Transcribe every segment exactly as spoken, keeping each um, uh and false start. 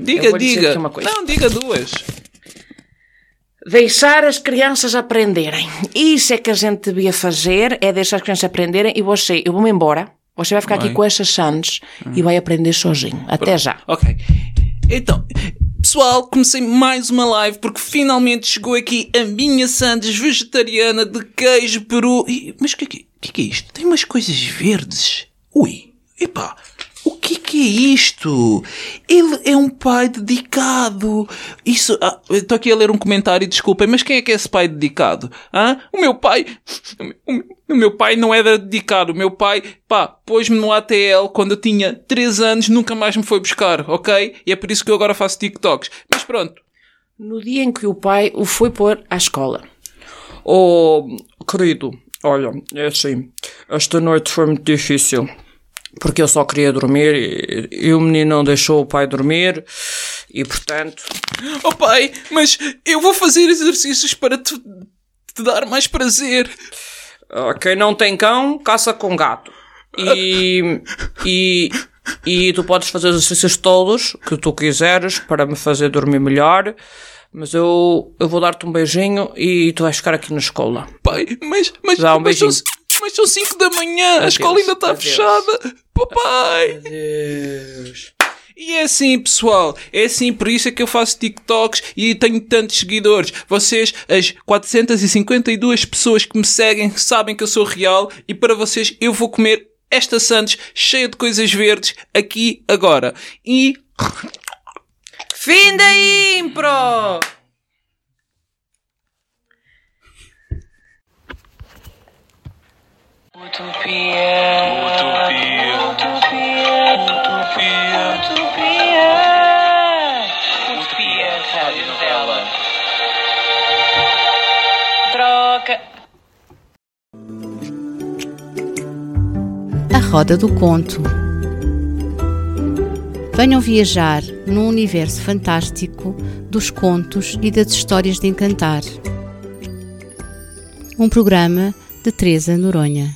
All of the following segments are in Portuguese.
Diga, diga. Não, diga duas. Deixar as crianças aprenderem. Isso é que a gente devia fazer, é deixar as crianças aprenderem e você, eu vou-me embora, você vai ficar vai. aqui com essas sandes hum. e vai aprender sozinho. Até Pronto. já. Ok. Então, pessoal, comecei mais uma live porque finalmente chegou aqui a minha sandes vegetariana de queijo peru. E, mas o que, que, que, que é isto? Tem umas coisas verdes. Ui, epá. O que que é isto? Ele é um pai dedicado. Isso, ah, estou aqui a ler um comentário, desculpem, mas quem é que é esse pai dedicado? Hã? O meu pai, o meu pai não era dedicado. O meu pai, pá, pôs-me no A T L quando eu tinha três anos, nunca mais me foi buscar, ok? E é por isso que eu agora faço TikToks. Mas pronto. No dia em que o pai o foi pôr à escola. Oh, querido, olha, é assim, esta noite foi muito difícil. Porque eu só queria dormir e, e o menino não deixou o pai dormir e, portanto... Oh pai, mas eu vou fazer exercícios para te, te dar mais prazer. Uh, quem não tem cão, caça com gato. E, e, e tu podes fazer os exercícios todos que tu quiseres para me fazer dormir melhor. Mas eu, eu vou dar-te um beijinho e tu vais ficar aqui na escola. Pai, mas... mas Dá um mas beijinho. São, mas são cinco da manhã, Adeus, a escola ainda está adeus. fechada. Papai! Adeus. E é assim, pessoal, é assim, por isso é que eu faço TikToks e tenho tantos seguidores. Vocês, as quatrocentas e cinquenta e duas pessoas que me seguem, sabem que eu sou real e para vocês eu vou comer esta sandes cheia de coisas verdes aqui agora. E... Fim da impro! Utopia, utopia, utopia, utopia, utopia, utopia, rádio novela. Troca. A Roda do Conto. Venham viajar num universo fantástico dos contos e das histórias de encantar. Um programa de Teresa Noronha.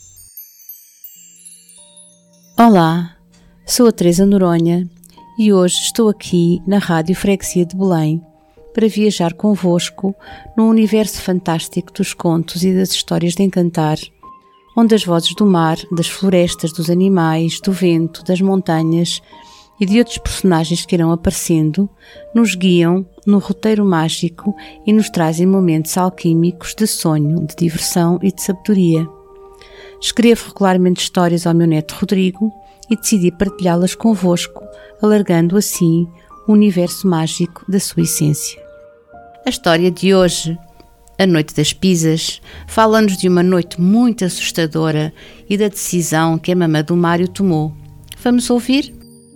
Olá, sou a Teresa Noronha e hoje estou aqui na Rádio Freguesia de Belém para viajar convosco num universo fantástico dos contos e das histórias de encantar, onde as vozes do mar, das florestas, dos animais, do vento, das montanhas e de outros personagens que irão aparecendo nos guiam no roteiro mágico e nos trazem momentos alquímicos de sonho, de diversão e de sabedoria. Escrevo regularmente histórias ao meu neto Rodrigo e decidi partilhá-las convosco, alargando assim o universo mágico da sua essência. A história de hoje, A Noite das Pisas, fala-nos de uma noite muito assustadora e da decisão que a mamã do Mário tomou. Vamos ouvir?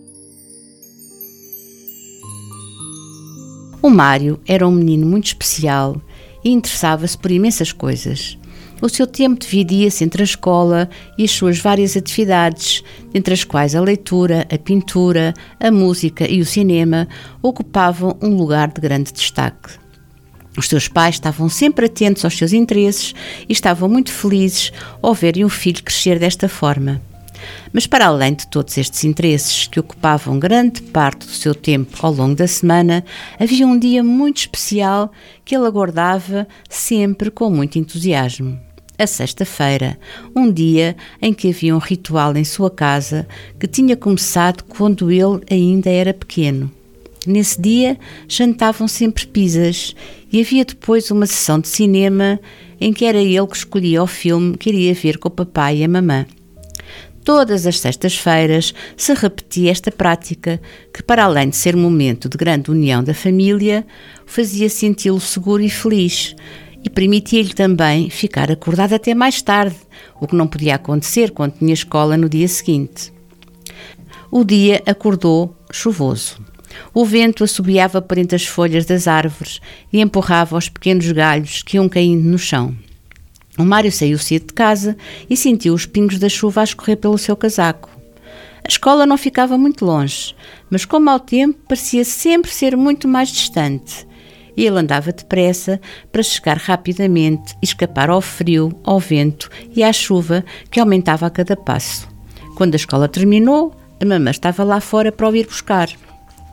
O Mário era um menino muito especial e interessava-se por imensas coisas. O seu tempo dividia-se entre a escola e as suas várias atividades, entre as quais a leitura, a pintura, a música e o cinema ocupavam um lugar de grande destaque. Os seus pais estavam sempre atentos aos seus interesses e estavam muito felizes ao verem o filho crescer desta forma. Mas para além de todos estes interesses que ocupavam grande parte do seu tempo ao longo da semana, havia um dia muito especial que ele aguardava sempre com muito entusiasmo. A sexta-feira, um dia em que havia um ritual em sua casa que tinha começado quando ele ainda era pequeno. Nesse dia, jantavam sempre pizzas e havia depois uma sessão de cinema em que era ele que escolhia o filme que iria ver com o papai e a mamã. Todas as sextas-feiras se repetia esta prática que, para além de ser um momento de grande união da família, fazia senti-lo seguro e feliz e permitia-lhe também ficar acordado até mais tarde, o que não podia acontecer quando tinha escola no dia seguinte. O dia acordou chuvoso. O vento assobiava por entre as folhas das árvores e empurrava os pequenos galhos que iam caindo no chão. O Mário saiu cedo de casa e sentiu os pingos da chuva a escorrer pelo seu casaco. A escola não ficava muito longe, mas com o mau tempo parecia sempre ser muito mais distante. E ele andava depressa para chegar rapidamente e escapar ao frio, ao vento e à chuva que aumentava a cada passo. Quando a escola terminou, a mamã estava lá fora para o ir buscar.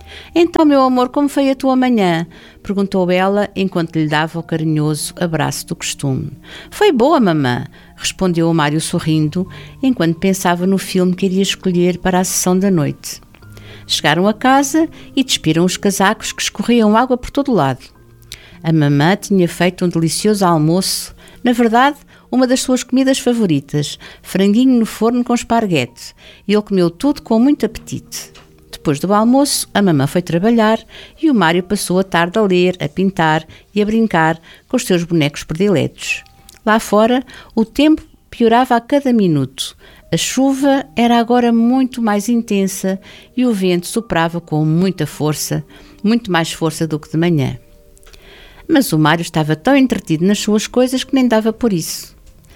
Então, meu amor, como foi a tua manhã? Perguntou ela, enquanto lhe dava o carinhoso abraço do costume. Foi boa, mamã, respondeu o Mário sorrindo, enquanto pensava no filme que iria escolher para a sessão da noite. Chegaram a casa e despiram os casacos que escorriam água por todo lado. A mamã tinha feito um delicioso almoço, na verdade, uma das suas comidas favoritas, franguinho no forno com esparguete, e ele comeu tudo com muito apetite. Depois do almoço, a mamã foi trabalhar e o Mário passou a tarde a ler, a pintar e a brincar com os seus bonecos prediletos. Lá fora, o tempo piorava a cada minuto. A chuva era agora muito mais intensa e o vento soprava com muita força, muito mais força do que de manhã. Mas o Mário estava tão entretido nas suas coisas que nem dava por isso.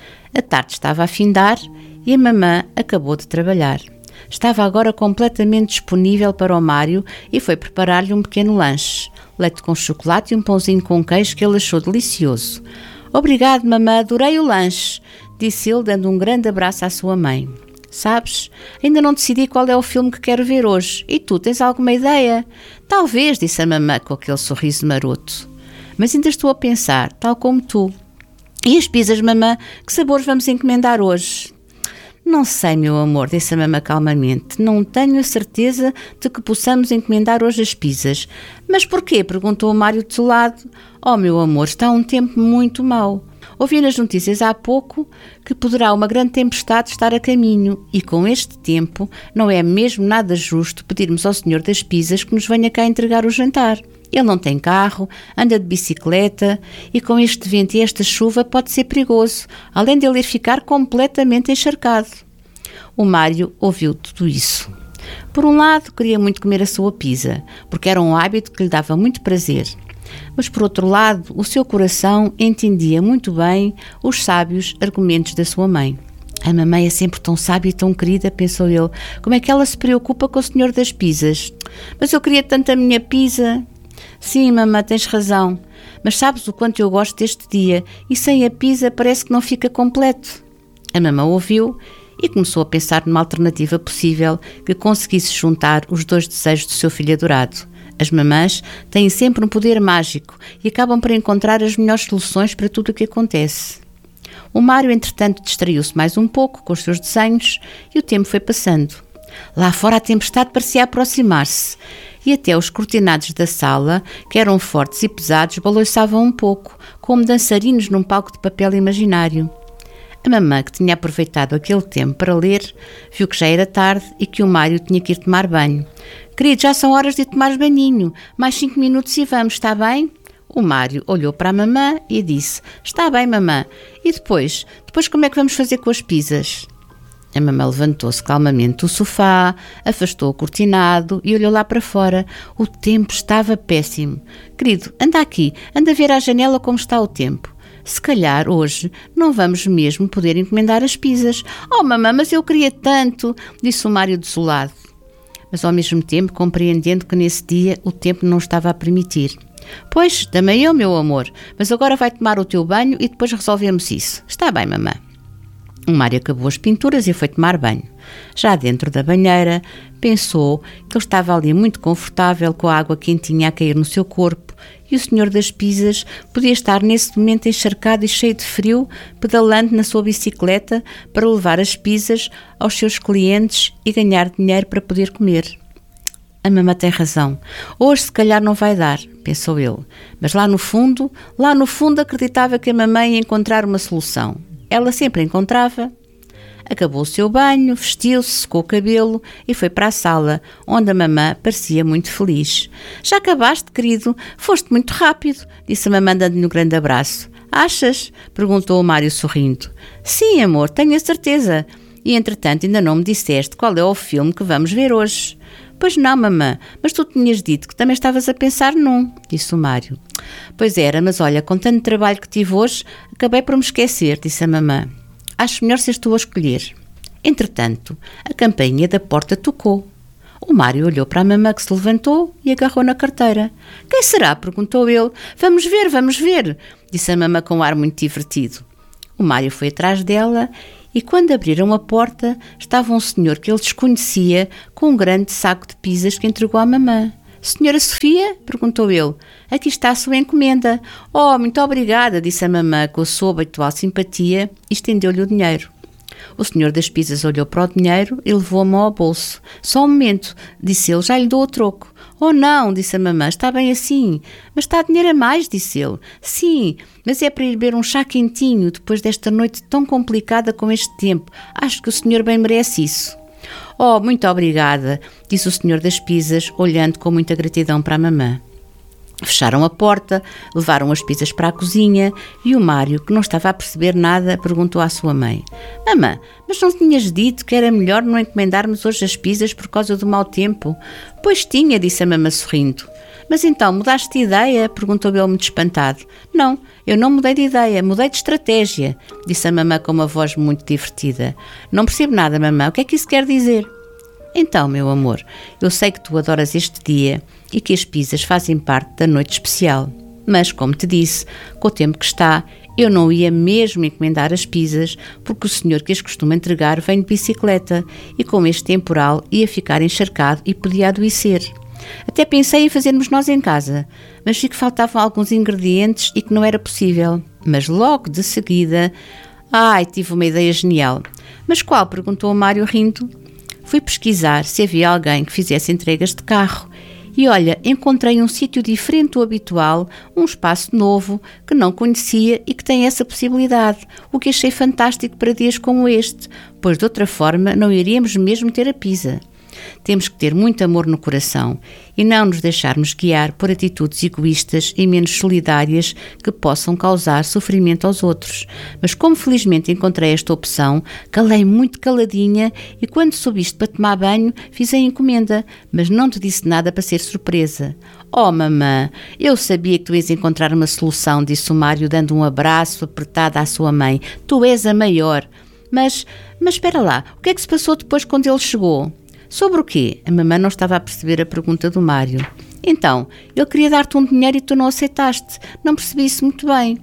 A tarde estava a findar e a mamã acabou de trabalhar. Estava agora completamente disponível para o Mário e foi preparar-lhe um pequeno lanche, leite com chocolate e um pãozinho com queijo que ele achou delicioso. Obrigado, mamã, adorei o lanche, disse ele dando um grande abraço à sua mãe. Sabes, ainda não decidi qual é o filme que quero ver hoje. E tu, tens alguma ideia? Talvez, disse a mamã com aquele sorriso maroto. Mas ainda estou a pensar, tal como tu. E as pizzas, mamã, que sabores vamos encomendar hoje? Não sei, meu amor, disse a mamã calmamente. Não tenho a certeza de que possamos encomendar hoje as pizzas. Mas porquê? Perguntou o Mário desolado. Oh, meu amor, está um tempo muito mau. Ouvi nas notícias há pouco que poderá uma grande tempestade estar a caminho e com este tempo não é mesmo nada justo pedirmos ao senhor das pizzas que nos venha cá entregar o jantar. Ele não tem carro, anda de bicicleta e com este vento e esta chuva pode ser perigoso, além de ele ir ficar completamente encharcado. O Mário ouviu tudo isso. Por um lado, queria muito comer a sua pizza, porque era um hábito que lhe dava muito prazer. Mas, por outro lado, o seu coração entendia muito bem os sábios argumentos da sua mãe. A mamãe é sempre tão sábia e tão querida, pensou ele. Como é que ela se preocupa com o senhor das pizzas? Mas eu queria tanto a minha pizza. Sim, mamãe, tens razão. Mas sabes o quanto eu gosto deste dia e sem a pizza parece que não fica completo. A mamãe ouviu e começou a pensar numa alternativa possível que conseguisse juntar os dois desejos do seu filho adorado. As mamãs têm sempre um poder mágico e acabam por encontrar as melhores soluções para tudo o que acontece. O Mário, entretanto, distraiu-se mais um pouco com os seus desenhos e o tempo foi passando. Lá fora a tempestade parecia aproximar-se e até os cortinados da sala, que eram fortes e pesados, balançavam um pouco, como dançarinos num palco de papel imaginário. A mamã, que tinha aproveitado aquele tempo para ler, viu que já era tarde e que o Mário tinha que ir tomar banho. Querido, já são horas de tomares banhinho. Mais cinco minutos e vamos, está bem? O Mário olhou para a mamã e disse, está bem, mamã. E depois? Depois como é que vamos fazer com as pizzas? A mamã levantou-se calmamente do sofá, afastou o cortinado e olhou lá para fora. O tempo estava péssimo. Querido, anda aqui, anda a ver à janela como está o tempo. Se calhar hoje não vamos mesmo poder encomendar as pizzas. Oh, mamã, mas eu queria tanto, disse o Mário desolado. Mas ao mesmo tempo compreendendo que nesse dia o tempo não estava a permitir. Pois, também eu, meu amor, mas agora vai tomar o teu banho e depois resolvemos isso. Está bem, mamã. O Mário acabou as pinturas e foi tomar banho. Já dentro da banheira, pensou que ele estava ali muito confortável com a água quentinha a cair no seu corpo e o senhor das pizzas podia estar nesse momento encharcado e cheio de frio, pedalando na sua bicicleta para levar as pizzas aos seus clientes e ganhar dinheiro para poder comer. A mamã tem razão. Hoje se calhar não vai dar, pensou ele. Mas lá no fundo, lá no fundo acreditava que a mamãe ia encontrar uma solução. Ela sempre encontrava. Acabou o seu banho, vestiu-se, secou o cabelo e foi para a sala, onde a mamã parecia muito feliz. Já acabaste, querido? Foste muito rápido, disse a mamã dando-lhe um grande abraço. Achas? Perguntou o Mário sorrindo. Sim, amor, tenho a certeza. E entretanto ainda não me disseste qual é o filme que vamos ver hoje. Pois não, mamã, mas tu tinhas dito que também estavas a pensar num, disse o Mário. Pois era, mas olha, com tanto trabalho que tive hoje, acabei por me esquecer, disse a mamã. Acho melhor seres tu a escolher. Entretanto, a campainha da porta tocou. O Mário olhou para a mamã que se levantou e agarrou na carteira. Quem será? Perguntou ele. Vamos ver, vamos ver, disse a mamã com um ar muito divertido. O Mário foi atrás dela e quando abriram a porta estava um senhor que ele desconhecia com um grande saco de pizzas que entregou à mamã. Senhora Sofia? Perguntou ele. Aqui está a sua encomenda. Oh, muito obrigada, disse a mamã com a sua habitual simpatia e estendeu-lhe o dinheiro. O senhor das pizzas olhou para o dinheiro e levou-me ao bolso. Só um momento, disse ele, já lhe dou o troco. Oh não, disse a mamã, está bem assim. Mas está dinheiro a mais, disse ele. Sim, mas é para ir beber um chá quentinho depois desta noite tão complicada com este tempo. Acho que o senhor bem merece isso. Oh, muito obrigada, disse o senhor das pizzas, olhando com muita gratidão para a mamã. Fecharam a porta, levaram as pizzas para a cozinha e o Mário, que não estava a perceber nada, perguntou à sua mãe: Mamã, mas não tinhas dito que era melhor não encomendarmos hoje as pizzas por causa do mau tempo? Pois tinha, disse a mamã sorrindo. Mas então, mudaste de ideia? Perguntou ele muito espantado. Não, eu não mudei de ideia, mudei de estratégia, disse a mamã com uma voz muito divertida. Não percebo nada, mamã, o que é que isso quer dizer? Então, meu amor, eu sei que tu adoras este dia e que as pizzas fazem parte da noite especial. Mas, como te disse, com o tempo que está, eu não ia mesmo encomendar as pizzas porque o senhor que as costuma entregar vem de bicicleta e com este temporal ia ficar encharcado e podia adoecer. Até pensei em fazermos nós em casa, mas vi que faltavam alguns ingredientes e que não era possível. Mas logo de seguida... Ai, tive uma ideia genial. Mas qual? Perguntou o Mário rindo. Fui pesquisar se havia alguém que fizesse entregas de carro e, olha, encontrei um sítio diferente do habitual, um espaço novo que não conhecia e que tem essa possibilidade, o que achei fantástico para dias como este, pois de outra forma não iríamos mesmo ter a pizza. Temos que ter muito amor no coração e não nos deixarmos guiar por atitudes egoístas e menos solidárias que possam causar sofrimento aos outros. Mas como felizmente encontrei esta opção, calei muito caladinha e quando subiste para tomar banho, fiz a encomenda, mas não te disse nada para ser surpresa. Oh, mamã, eu sabia que tu ias encontrar uma solução, disse o Mário dando um abraço apertado à sua mãe. Tu és a maior. Mas, mas espera lá, o que é que se passou depois quando ele chegou? Sobre o quê? A mamã não estava a perceber a pergunta do Mário. Então, ele queria dar-te um dinheiro e tu não aceitaste. Não percebi isso muito bem.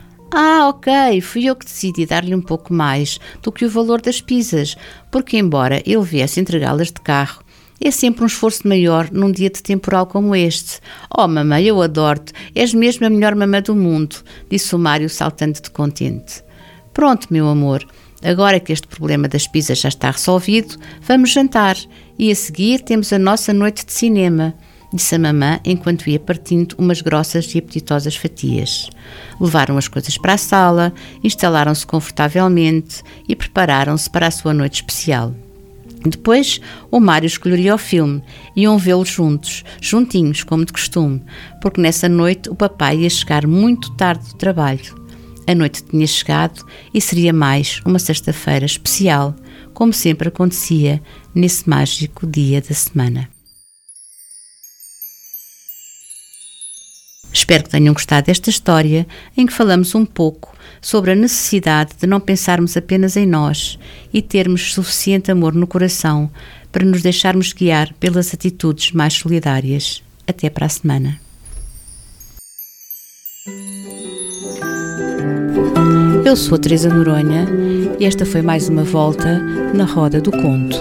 Ah, ok, fui eu que decidi dar-lhe um pouco mais do que o valor das pizzas, porque embora ele viesse entregá-las de carro, é sempre um esforço maior num dia de temporal como este. Oh, mamãe, eu adoro-te, és mesmo a melhor mamã do mundo, disse o Mário saltando de contente. Pronto, meu amor. Agora que este problema das pizzas já está resolvido, vamos jantar e a seguir temos a nossa noite de cinema, disse a mamã enquanto ia partindo umas grossas e apetitosas fatias. Levaram as coisas para a sala, instalaram-se confortavelmente e prepararam-se para a sua noite especial. Depois, o Mário escolheria o filme e iam vê-lo juntos, juntinhos, como de costume, porque nessa noite o papai ia chegar muito tarde do trabalho. A noite tinha chegado e seria mais uma sexta-feira especial, como sempre acontecia nesse mágico dia da semana. Espero que tenham gostado desta história em que falamos um pouco sobre a necessidade de não pensarmos apenas em nós e termos suficiente amor no coração para nos deixarmos guiar pelas atitudes mais solidárias. Até para a semana. Eu sou a Teresa Noronha e esta foi mais uma volta na Roda do Conto.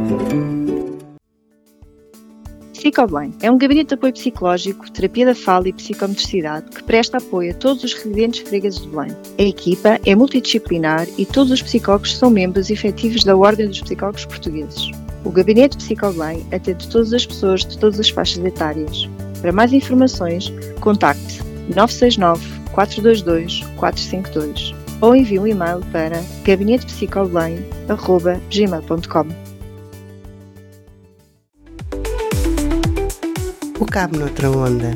Psicobem é um gabinete de apoio psicológico, terapia da fala e psicomotricidade que presta apoio a todos os residentes fregueses de Belém. A equipa é multidisciplinar e todos os psicólogos são membros efetivos da Ordem dos Psicólogos Portugueses. O Gabinete Psicobem atende todas as pessoas de todas as faixas etárias. Para mais informações, contacte nove seis nove, quatro dois dois, quatro cinco dois ou envie um e-mail para gabinete psicobem arroba gmail ponto com. O Cabo Noutra Onda.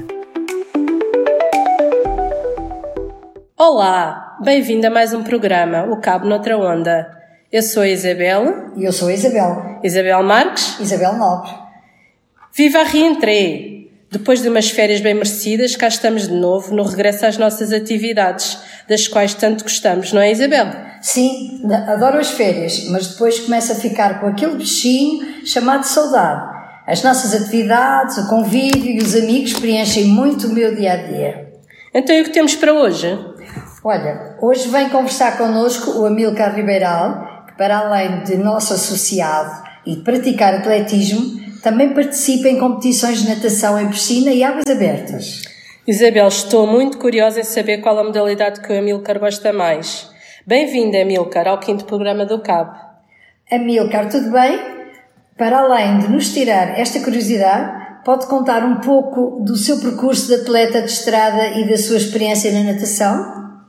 Olá, bem-vindo a mais um programa, O Cabo Noutra Onda. Eu sou a Isabel. E eu sou a Isabel. Isabel Marques. Isabel Nobre. Viva a reentrée! Depois de umas férias bem merecidas, cá estamos de novo no regresso às nossas atividades, das quais tanto gostamos, não é, Isabel? Sim, adoro as férias, mas depois começo a ficar com aquele bichinho chamado saudade. As nossas atividades, o convívio e os amigos preenchem muito o meu dia-a-dia. Então e o que temos para hoje? Olha, hoje vem conversar connosco o Amílcar Ribeiral, que para além de nosso associado e de praticar atletismo, Também participa em competições de natação em piscina e águas abertas. Isabel, estou muito curiosa em saber qual a modalidade que o Amílcar gosta mais. Bem-vinda, Amílcar, ao quinto programa do C A B. Amílcar, tudo bem? Para além de nos tirar esta curiosidade, pode contar um pouco do seu percurso de atleta de estrada e da sua experiência na natação?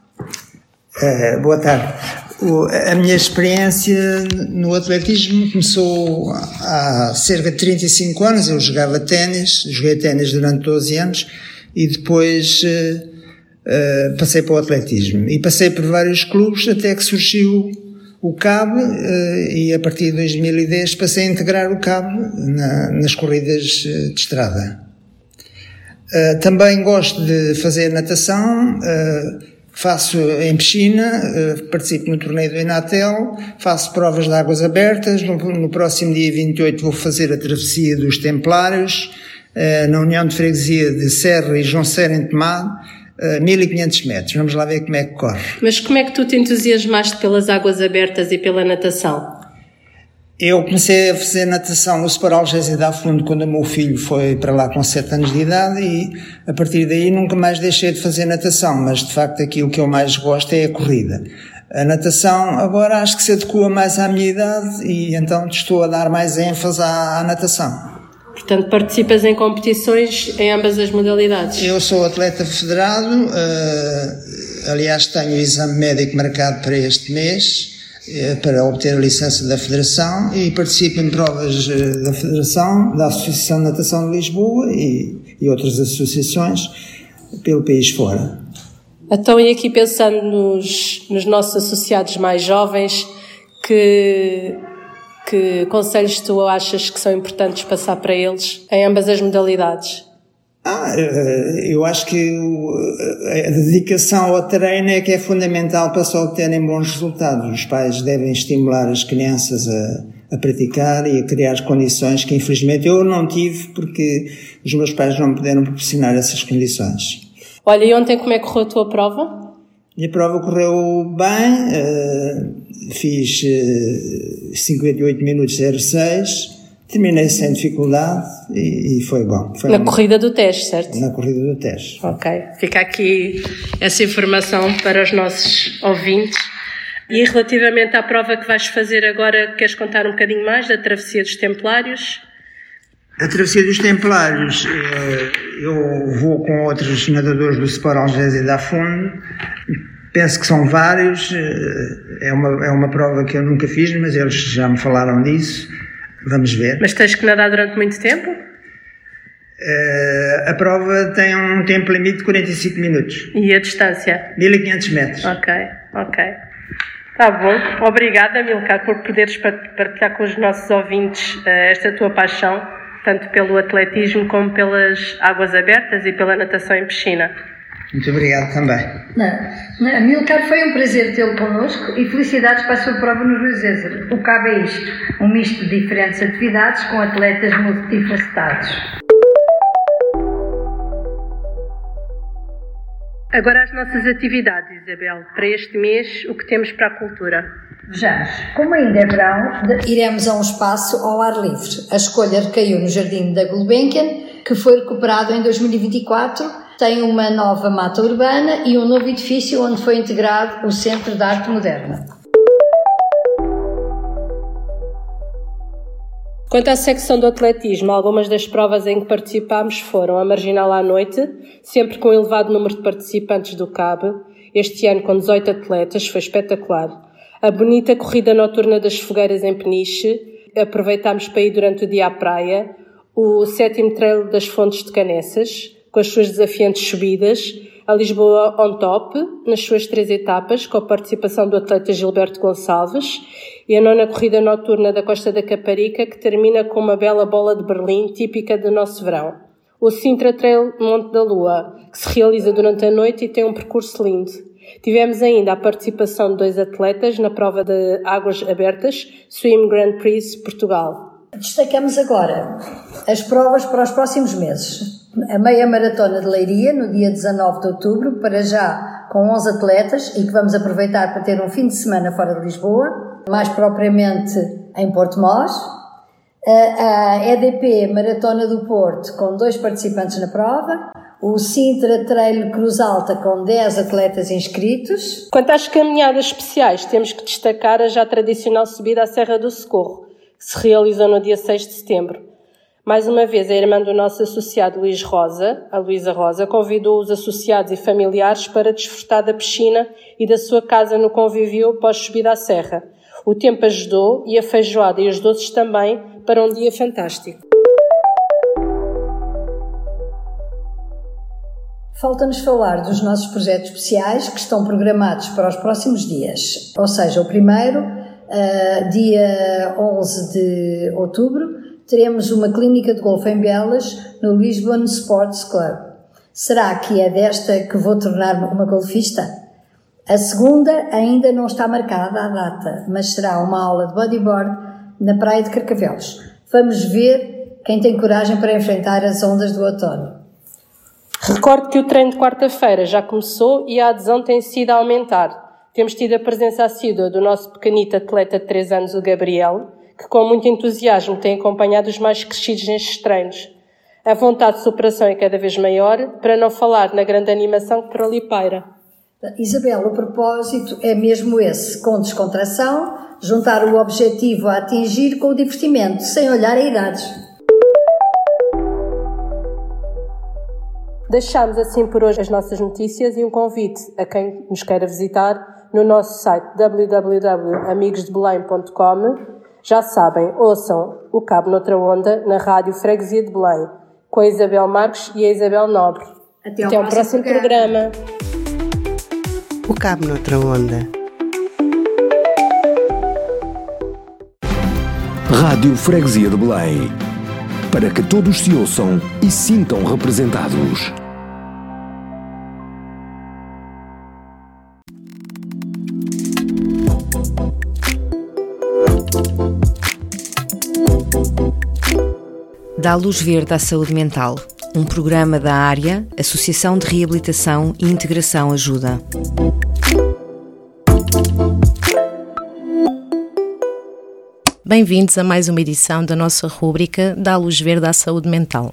Uh, boa tarde. O, a minha experiência no atletismo começou há cerca de trinta e cinco anos. Eu jogava ténis, joguei ténis durante doze anos e depois uh, uh, passei para o atletismo. E passei por vários clubes até que surgiu o C A B uh, e a partir de dois mil e dez passei a integrar o C A B na, nas corridas de estrada. Uh, também gosto de fazer natação. Uh, Faço em piscina, participo no torneio do Inatel, faço provas de águas abertas. No, no próximo dia vinte e oito vou fazer a travessia dos Templários, na União de Freguesia de Serra e João Serra em Tomado, mil e quinhentos metros. Vamos lá ver como é que corre. Mas como é que tu te entusiasmaste pelas águas abertas e pela natação? Eu comecei a fazer natação no Separal Gésia da Fundo quando o meu filho foi para lá com sete anos de idade e a partir daí nunca mais deixei de fazer natação, mas de facto aquilo que eu mais gosto é a corrida. A natação agora acho que se adequa mais à minha idade e então estou a dar mais ênfase à, à natação. Portanto, participas em competições em ambas as modalidades? Eu sou atleta federado, uh, aliás tenho o exame médico marcado para este mês, para obter a licença da Federação e participo em provas da Federação, da Associação de Natação de Lisboa e, e outras associações pelo país fora. Então, e aqui pensando nos, nos nossos associados mais jovens, que, que conselhos tu achas que são importantes passar para eles em ambas as modalidades? Ah, eu acho que a dedicação ao treino é que é fundamental para só obterem bons resultados. Os pais devem estimular as crianças a, a praticar e a criar as condições que infelizmente eu não tive porque os meus pais não me puderam proporcionar essas condições. Olha, e ontem como é que correu a tua prova? A minha prova correu bem, uh, fiz uh, cinquenta e oito minutos zero seis. Terminei sem dificuldade e, e foi bom. Foi Na bom. corrida do Tejo, certo? Na corrida do Tejo. Ok. Fica aqui essa informação para os nossos ouvintes. E relativamente à prova que vais fazer agora, queres contar um bocadinho mais da Travessia dos Templários? A Travessia dos Templários, eu vou com outros nadadores do Separal Gésia da Fundo. Penso que são vários. É uma, é uma prova que eu nunca fiz, mas eles já me falaram disso. Vamos ver. Mas tens que nadar durante muito tempo? Uh, a prova tem um tempo limite de quarenta e cinco minutos. E a distância? mil e quinhentos metros. Ok, ok. Está bom. Obrigada, Amílcar, por poderes partilhar com os nossos ouvintes uh, esta tua paixão, tanto pelo atletismo como pelas águas abertas e pela natação em piscina. Muito obrigado também. Não, Amílcar, foi um prazer tê-lo connosco e felicidades para a sua prova no Rio Zézer. O C A B é isto, um misto de diferentes atividades com atletas multifacetados. Agora as nossas atividades, Isabel. Para este mês, o que temos para a cultura? Vejamos, como ainda é verão, iremos a um espaço ao ar livre. A escolha recaiu no Jardim da Gulbenkian, que foi recuperado em dois mil e vinte e quatro. Tem uma nova mata urbana e um novo edifício onde foi integrado o Centro de Arte Moderna. Quanto à secção do atletismo, algumas das provas em que participámos foram a Marginal à Noite, sempre com um elevado número de participantes do C A B, este ano com dezoito atletas, foi espetacular. A bonita corrida noturna das Fogueiras em Peniche, aproveitámos para ir durante o dia à praia, o sétimo trail das Fontes de Canessas, com as suas desafiantes subidas, a Lisboa on top, nas suas três etapas, com a participação do atleta Gilberto Gonçalves, e a nona corrida noturna da Costa da Caparica, que termina com uma bela bola de Berlim, típica do nosso verão. O Sintra Trail Monte da Lua, que se realiza durante a noite e tem um percurso lindo. Tivemos ainda a participação de dois atletas na prova de águas abertas, Swim Grand Prix Portugal. Destacamos agora as provas para os próximos meses. A meia maratona de Leiria, no dia dezanove de outubro, para já com onze atletas e que vamos aproveitar para ter um fim de semana fora de Lisboa, mais propriamente em Porto Mós. A, a E D P Maratona do Porto com dois participantes na prova, o Sintra Trail Cruz Alta com dez atletas inscritos. Quanto às caminhadas especiais, temos que destacar a já tradicional subida à Serra do Socorro, que se realizou no dia seis de setembro. Mais uma vez, a irmã do nosso associado Luís Rosa, a Luísa Rosa, convidou os associados e familiares para desfrutar da piscina e da sua casa no convívio pós-subida à serra. O tempo ajudou e a feijoada e os doces também para um dia fantástico. Falta-nos falar dos nossos projetos especiais que estão programados para os próximos dias. Ou seja, o primeiro, uh, dia onze de outubro, teremos uma clínica de golfe em Belas no Lisbon Sports Club. Será que é desta que vou tornar-me uma golfista? A segunda ainda não está marcada a data, mas será uma aula de bodyboard na praia de Carcavelos. Vamos ver quem tem coragem para enfrentar as ondas do outono. Recordo que o treino de quarta-feira já começou e a adesão tem sido a aumentar. Temos tido a presença assídua do nosso pequenito atleta de três anos, o Gabriel, que com muito entusiasmo tem acompanhado os mais crescidos nestes treinos. A vontade de superação é cada vez maior, para não falar na grande animação que por ali paira. Isabel, o propósito é mesmo esse, com descontração, juntar o objetivo a atingir com o divertimento, sem olhar a idades. Deixamos assim por hoje as nossas notícias e um convite a quem nos queira visitar no nosso site w w w ponto amigos de belém ponto com. Já sabem, ouçam o Cabo Noutra Onda na Rádio Freguesia de Belém, com a Isabel Marques e a Isabel Nobre. Até ao, Até ao próximo, próximo programa. O Cabo Noutra Onda. Rádio Freguesia de Belém. Para que todos se ouçam e sintam representados. Dá luz verde à saúde mental. Um programa da área, Associação de Reabilitação e Integração Ajuda. Bem-vindos a mais uma edição da nossa rúbrica Dá luz verde à saúde mental.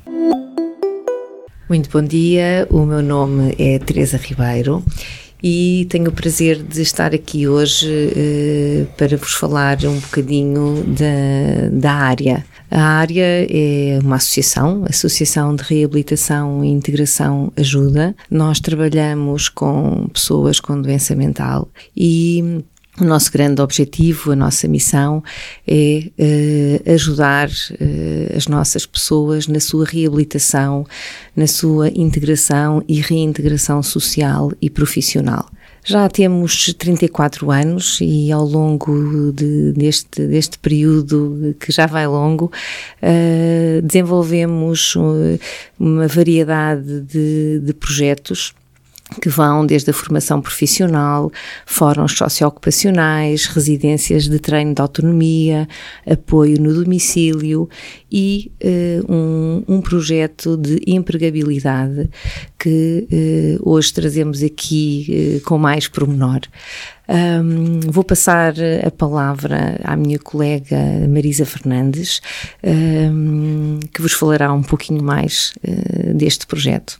Muito bom dia, o meu nome é Teresa Ribeiro e tenho o prazer de estar aqui hoje eh, para vos falar um bocadinho da, da área. A área é uma associação, Associação de Reabilitação e Integração Ajuda. Nós trabalhamos com pessoas com doença mental e o nosso grande objetivo, a nossa missão é uh, ajudar uh, as nossas pessoas na sua reabilitação, na sua integração e reintegração social e profissional. Já temos trinta e quatro anos e ao longo de, deste, deste período que já vai longo, uh, desenvolvemos uma variedade de, de projetos que vão desde a formação profissional, fóruns socioocupacionais, residências de treino de autonomia, apoio no domicílio e uh, um, um projeto de empregabilidade que uh, hoje trazemos aqui uh, com mais pormenor. Um, vou passar a palavra à minha colega Marisa Fernandes, um, que vos falará um pouquinho mais uh, deste projeto.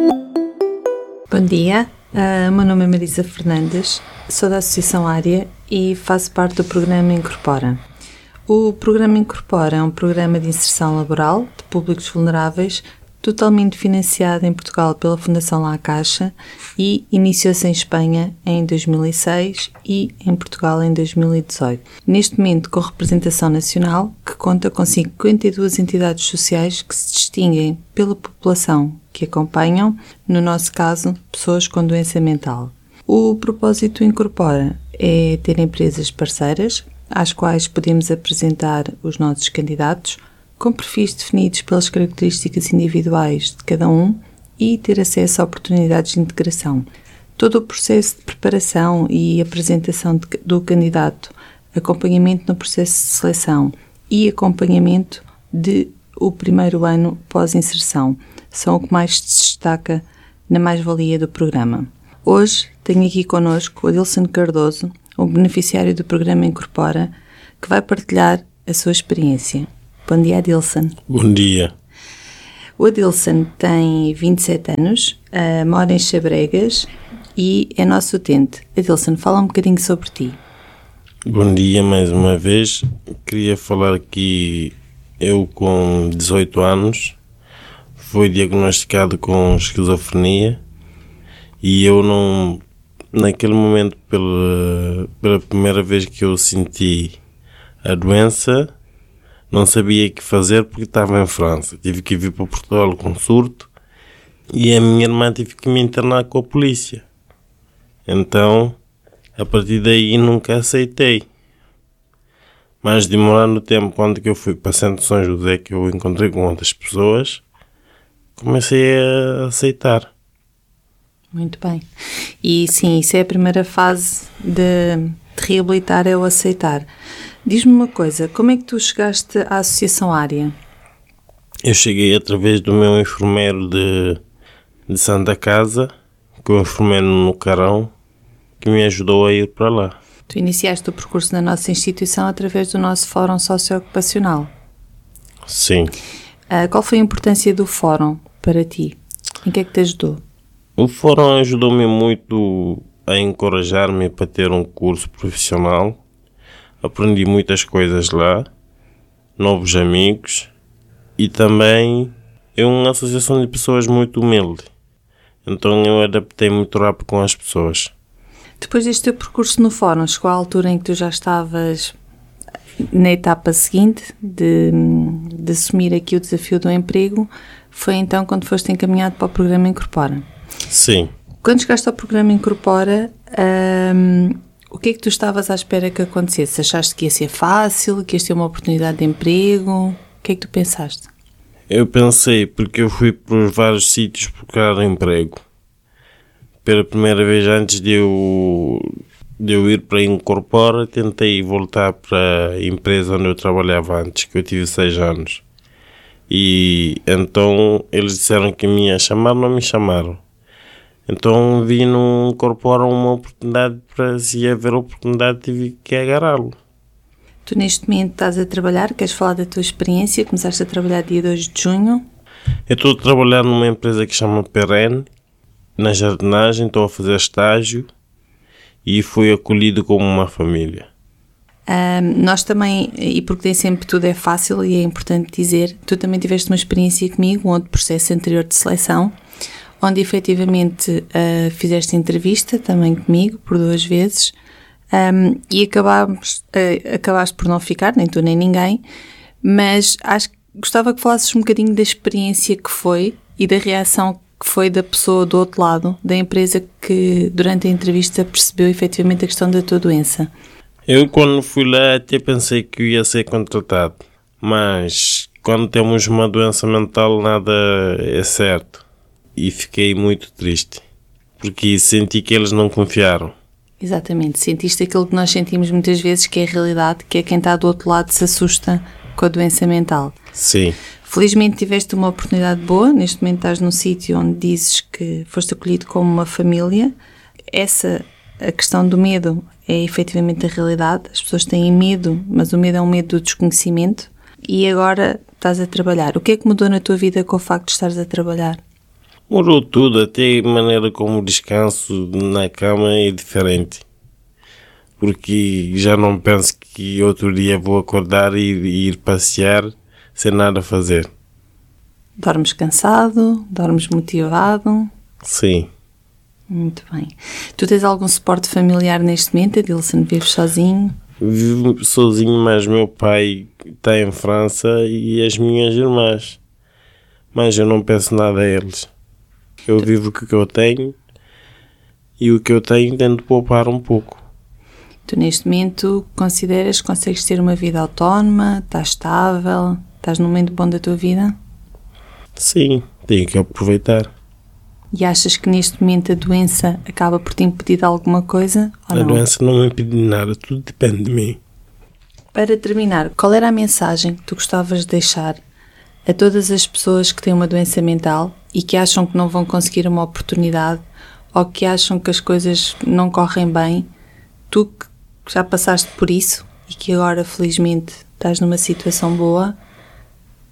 Bom dia, uh, meu nome é Marisa Fernandes, sou da Associação Área e faço parte do programa Incorpora. O programa Incorpora é um programa de inserção laboral de públicos vulneráveis totalmente financiado em Portugal pela Fundação La Caixa e iniciou-se em Espanha em dois mil e seis e em Portugal em dois mil e dezoito. Neste momento com representação nacional, que conta com cinquenta e duas entidades sociais que se distinguem pela população que acompanham, no nosso caso, pessoas com doença mental. O propósito Incorpora é ter empresas parceiras às quais podemos apresentar os nossos candidatos com perfis definidos pelas características individuais de cada um e ter acesso a oportunidades de integração. Todo o processo de preparação e apresentação de, do candidato, acompanhamento no processo de seleção e acompanhamento de o primeiro ano pós-inserção são o que mais se destaca na mais-valia do programa. Hoje tenho aqui connosco o Adilson Cardoso, um beneficiário do programa Incorpora, que vai partilhar a sua experiência. Bom dia, Adilson. Bom dia. O Adilson tem vinte e sete anos, uh, mora em Xabregas e é nosso utente. Adilson, fala um bocadinho sobre ti. Bom dia mais uma vez. Queria falar que eu com dezoito anos fui diagnosticado com esquizofrenia e eu não, naquele momento, pela, pela primeira vez que eu senti a doença, não sabia o que fazer porque estava em França. Tive que vir para Portugal com surto e a minha irmã teve que me internar com a polícia. Então, a partir daí nunca aceitei. Mas demorando o tempo, quando que eu fui para Santo São José, que eu encontrei com outras pessoas, comecei a aceitar. Muito bem. E sim, isso é a primeira fase de, de reabilitar, é o aceitar. Diz-me uma coisa, como é que tu chegaste à Associação Área? Eu cheguei através do meu enfermeiro de, de Santa Casa, que é um enfermeiro no Carão, que me ajudou a ir para lá. Tu iniciaste o percurso na nossa instituição através do nosso Fórum Socioocupacional. Sim. Uh, qual foi a importância do Fórum para ti? Em que é que te ajudou? O Fórum ajudou-me muito a encorajar-me para ter um curso profissional. Aprendi muitas coisas lá, novos amigos e também é uma associação de pessoas muito humilde. Então eu adaptei muito rápido com as pessoas. Depois deste teu percurso no Fórum, chegou à altura em que tu já estavas na etapa seguinte de, de assumir aqui o desafio do emprego. Foi então quando foste encaminhado para o programa Incorpora. Sim. Quando chegaste ao programa Incorpora, hum, o que é que tu estavas à espera que acontecesse? Achaste que ia ser fácil, que ias ter uma oportunidade de emprego? O que é que tu pensaste? Eu pensei, porque eu fui por vários sítios procurar emprego. Pela primeira vez, antes de eu, de eu ir para a Incorpora, tentei voltar para a empresa onde eu trabalhava antes, que eu tive seis anos. E então eles disseram que me iam chamar, não me chamaram. Então vi no Incorpora uma oportunidade, para se haver oportunidade tive que agarrá-lo. Tu neste momento estás a trabalhar, queres falar da tua experiência? Começaste a trabalhar dia dois de junho. Eu estou a trabalhar numa empresa que se chama Perene, na jardinagem, estou a fazer estágio e fui acolhido como uma família. Um, nós também, e porque nem sempre tudo é fácil e é importante dizer, tu também tiveste uma experiência comigo, um outro processo anterior de seleção, onde efetivamente uh, fizeste entrevista também comigo por duas vezes um, e acabámos, uh, acabaste por não ficar, nem tu nem ninguém, mas acho que gostava que falasses um bocadinho da experiência que foi e da reação que foi da pessoa do outro lado, da empresa que durante a entrevista percebeu efetivamente a questão da tua doença. Eu quando fui lá até pensei que eu ia ser contratado, mas quando temos uma doença mental nada é certo. E fiquei muito triste, porque senti que eles não confiaram. Exatamente, sentiste aquilo que nós sentimos muitas vezes, que é a realidade, que é quem está do outro lado se assusta com a doença mental. Sim. Felizmente tiveste uma oportunidade boa, neste momento estás num sítio onde dizes que foste acolhido como uma família. Essa, a questão do medo é efetivamente a realidade, as pessoas têm medo, mas o medo é um medo do desconhecimento e agora estás a trabalhar. O que é que mudou na tua vida com o facto de estares a trabalhar? Mudou tudo, até a maneira como descanso na cama é diferente. Porque já não penso que outro dia vou acordar e, e ir passear sem nada a fazer. Dormes cansado? Dormes motivado? Sim. Muito bem. Tu tens algum suporte familiar neste momento, Adilson? Vives sozinho? Vivo sozinho, mas meu pai está em França e as minhas irmãs. Mas eu não penso nada a eles. Eu vivo o que eu tenho e o que eu tenho tento poupar um pouco. Tu neste momento consideras que consegues ter uma vida autónoma, estás estável, estás num momento bom da tua vida? Sim, tenho que aproveitar. E achas que neste momento a doença acaba por te impedir de alguma coisa ou não? A doença não me impede de nada, tudo depende de mim. Para terminar, qual era a mensagem que tu gostavas de deixar a todas as pessoas que têm uma doença mental e que acham que não vão conseguir uma oportunidade ou que acham que as coisas não correm bem, tu que já passaste por isso e que agora felizmente estás numa situação boa,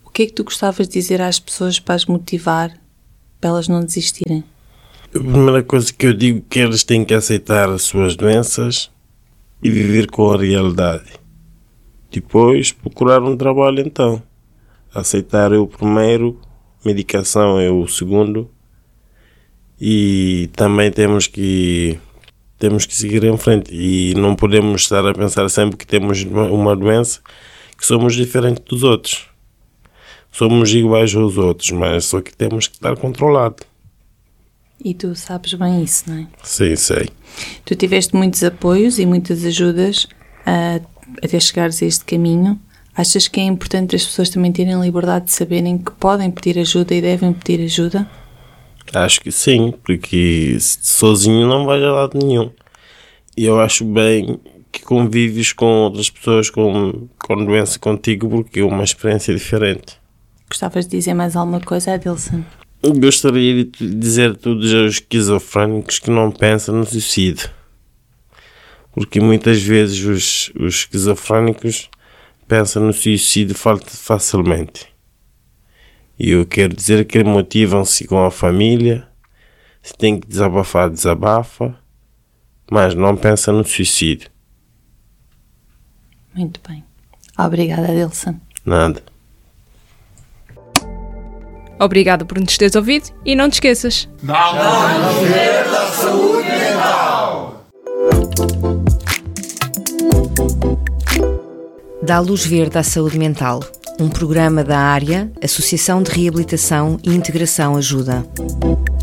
O que é que tu gostavas de dizer às pessoas para as motivar, para elas não desistirem? A primeira coisa que eu digo é que eles têm que aceitar as suas doenças e viver com a realidade. Depois, procurar um trabalho então. Aceitar é o primeiro, medicação é o segundo. E também temos que, temos que seguir em frente. E não podemos estar a pensar sempre que temos uma doença, que somos diferentes dos outros. Somos iguais aos outros, mas só que temos que estar controlados. E tu sabes bem isso, não é? Sim, sei. Tu tiveste muitos apoios e muitas ajudas uh, até chegares a este caminho. Achas que é importante as pessoas também terem liberdade de saberem que podem pedir ajuda e devem pedir ajuda? Acho que sim, porque sozinho não vais a lado nenhum. E eu acho bem que convives com outras pessoas com, com doença contigo, porque é uma experiência diferente. Gostavas de dizer mais alguma coisa, Adilson? Gostaria de dizer a todos os esquizofrénicos que não pensam no suicídio. Porque muitas vezes os, os esquizofrénicos pensam no suicídio facilmente. E eu quero dizer que motivam-se com a família. Se tem que desabafar, desabafa. Mas não pensa no suicídio. Muito bem. Obrigada, Adilson. Nada. Obrigada por nos teres ouvido e não te esqueças. Dá uma mulher da saúde mental. Dá luz verde à saúde mental. Um programa da área, Associação de Reabilitação e Integração Ajuda.